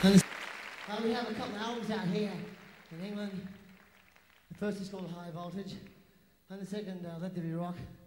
We have a couple of albums out here in England. The first is called High Voltage, and the second, Let There Be Rock.